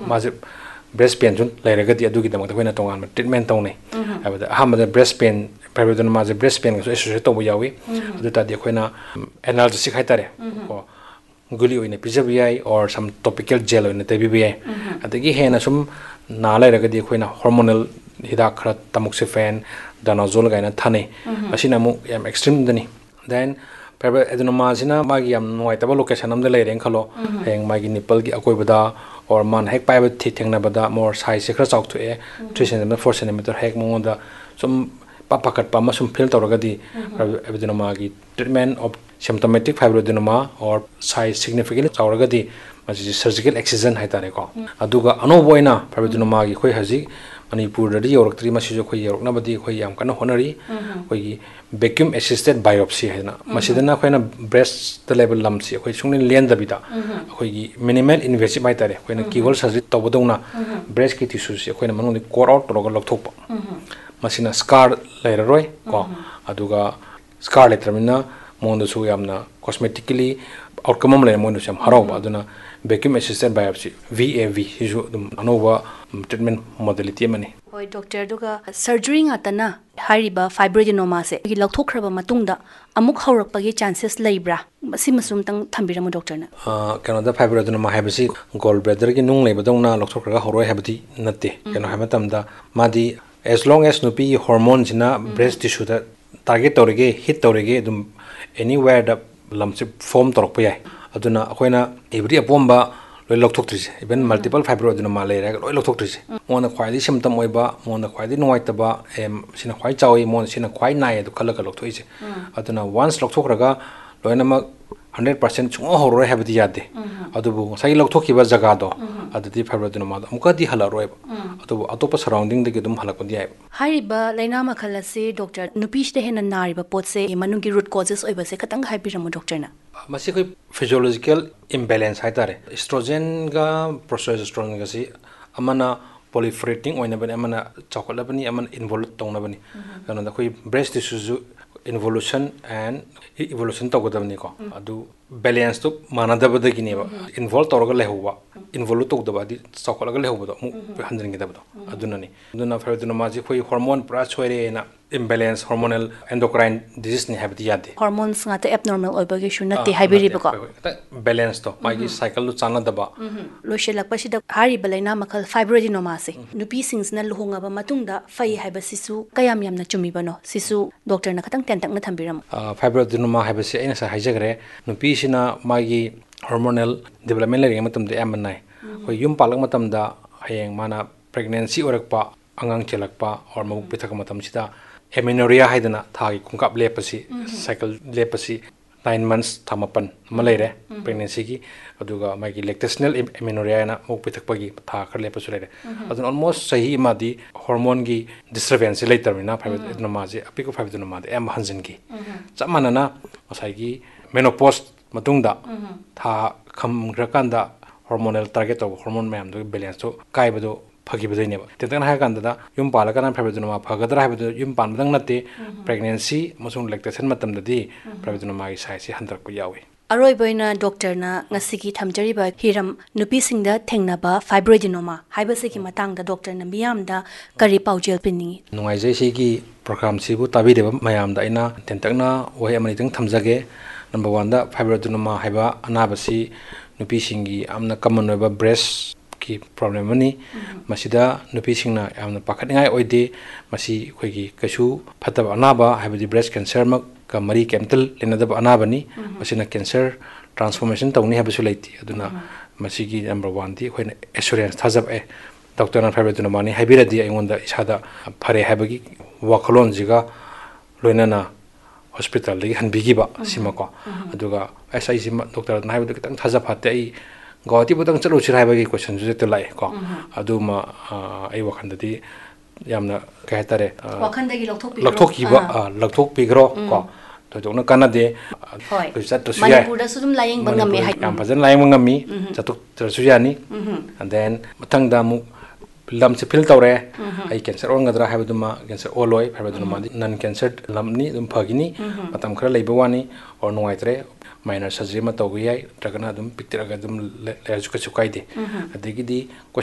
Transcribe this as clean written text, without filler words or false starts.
माजे breast pain जो लेरगदी अदुगीदमक अखोइना तोंगान treatment तौनै हाबदा अहमदा breast pain फाइब्रोइडेनोमा जे breast pain गसो associate तौबो यावी अदुतादि अखोइना एनाल्जेसिक हाइतारे को गुली ओइना पिजब याई और सम टॉपिकल जेल ओइना तैबिबि याई अदगी हेना सुम ना लेरगदी अखोइना हार्मोनल हिदाक खरा तमुक्सिफेन डानाजोल गाइना थाने असिना मु याम एक्सट्रीम दनी देन फाइब्रोइडेनोमा सिना मागी याम नोइताबा लोकेशन अमदा लेरें खलो हेंग मागी निपल की अकोइबदा और मान हेक पाइब थी थेंगनाबदा मोर साइज से खरा चाउथुए 3 cm 4 cm हेक मोंदा सुम पापाकटपा मसुम फिल तौरगदी फाइब्रोइडेनोमा की ट्रीटमेंट ऑफ सिम्प्टोमेटिक फाइब्रोइडेनोमा और साइज सिग्निफिकेंटली चाउरगदी माजी सर्जिकल एक्सिजन हाइतारे को अदुगा अनोबोइना फाइब्रोइडेनोमा की खोइ हजि मणिपुर दि योरक्त्री मसिजो खोइ योरकनाबदी खोइ याम कन होनरी खोइ वैक्यूम असिस्टेड बायोप्सी हैना मसिदना खोइना ब्रेस्ट लेवल लमसी खोइ सुंगनि लेंदबिदा खोइ minimal invasive हाइतारे खोइना keyhole surgery तौबदौना breast की टिश्यूज खोइना मनुंग कोर आउट तौरग लौथोकपा मसिना स्कार लेररोय को अदुगा स्कार लेत्रमिना मोंदसु यामना कॉस्मेटिकली आउटकम अम लेना मोंदसु याम हरावबा अदुना vacuum assisted biopsy VAV हिजु ANOVA treatment modality money होय डॉक्टर दुगा सर्जरी ngaतना हारिबा फाइब्रोइडेनोमा से गी लौथोखरबा मतुंगदा अमुक हौरकपगी चांसेस लेब्रा मसि मसुम तंग थंबिरमु डॉक्टर ना कनोदा फाइब्रोइडेनोमा हाइबसी गोल ब्लैडर की नुंग लेबदौना लौथोखरगा हौरोय हाबदी नत्ते कनो हामतमदा मादी as long as nupi hormones na breast tissue da target tawrege hit tawrege dum anywhere da lumps form torok yai aduna akoina every apomba loi lokthoktrisi even multiple fibroadenoma lera loi lokthoktrisi mona khwaidi symptom oiba mona khwaidi nuaitaba sina khwai chawi mona sina khwai nai adu khala lokthoi se aduna once lokthokraga loinama 100% chungo horoi habdi yade adubu sai lokthokhiba jaga do adudi fibroadenoma amukadi hala roiba adubu atopa surrounding de dum halakodi ai हारिबा लैना मखल से doctor नुपीस दे हेन नारिबा pot से मनुंगी root causes ओइबा से खतंग हाइबिरमु doctor ना मसी कोई physiological imbalance हाइतारे oestrogen गा progesterone गा सी अमना proliferating oina bani amana chocolate bani amana involve tongna bani kana da khoi breast tissue involution and evolution to godabni ko adu balance to manada badagi ne ba involve toroga lehuwa involve to godaba di chocolate ga lehuwa do mu hanjin gi dabdo aduna ni aduna faraduna ma ji khoi hormone pra choire na imbalance hormonal endocrine disease ni habdi yade hormones nga te abnormal oibagi shuna te haibiri ba ko balance to magi cycle lu chana daba lo shelakpa sida hari balaina makhal fibroadenoma se nupi sings na luhonga ba matungda fai haiba sisu kayam yamna chumi bano sisu doctor na khatang tentak na thambiram fibroadenoma haiba se aina sa haijagre nupi sina magi hormonal development le matam de amnai hoi yum palak matam da hayeng mana pregnancy orakpa angang chelakpa or mabuk pithak matam sida amenorrhea haidana thagi khungkap lepasi cycle lepasi 9 months thamapan malaire pregnancy gi aduga magi lactational amenorrhea na muk pithakpagi tha khar lepasu lere adun almost sahi madi hormone gi disturbance later na fibroadenoma je apiko fibroadenoma de am hanjin gi chamanana asai gi menopause matungda tha khamgrakanda hormonal target of hormone mayam do balance to kaibado फगिबदने तेतन हाय कांदा yum पालकना फाइब्रोइडेनोमा फगदरा हाइबदो yum पानबदंग नते pregnancy मसुंग lactation मतमददी फाइब्रोइडेनोमा की size हंतरक यावे अरोइबोइना doctor ना ngasi thamjariba hiram nupi singda thengnaba fibroadenoma haibase ki matangda doctor na miyamda kari paujel pinni nungai jai si ki program si bu tabi deba mayamda ina tentakna wai amani tang thamjage number 1 da fibroadenoma haiba anabasi nupi singi amna common oiba breast की problem money मसीदा नुपी सिंगना यामना पाखतनिंगाय ओइदे मसी खोइगी कछु फतब अनाबा हाइबदि breast cancer मक का मरी chemical लेनदब अनाबनी मसीना cancer transformation तौनी हाबसु लैति अदुना मसीगी number 1 दी खोइना assurance थाजब ए doctor ना फाइब्रोइडेनोमा नि हाइबिरदि आइंगोंदा इसादा फरे हाइबगी वाखलोन जिगा लोइनाना hospital दि हनबिगिबा Simco अदुगा SI SIM doctor ना हाइबदि कितंग थाजब फाते आई गौती बुतंग चलो चिराइबगी क्वेश्चन जो ते लाइ को अदुमा आई वखंददि यामना कह तारे वखंदगी लथोक पिग्रो को तो दोना कानादे तो चत सुया मणिपुरदा सुदुम lying बंगमे hi yam फजन lying बंगमी चतुक सुयानी and then Matang दा मु लम से फिल तौरे आई cancer ओंगदरा हाबदुमा cancer ओलोय फाइब्रोइडेनोमा none cancer Lumbini दुम फगिनी मतम खरा लेबवानी और नोइत्रे माइनर सर्जरी मा तौगु याय ट्रगना दुम पिक्तरगा दुम लेजु कछु काइदे अदगिदी